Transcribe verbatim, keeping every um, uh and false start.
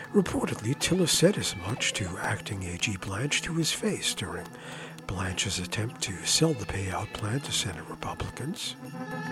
Reportedly, Tillis said as much to acting A G Blanche to his face during Blanche's attempt to sell the payout plan to Senate Republicans.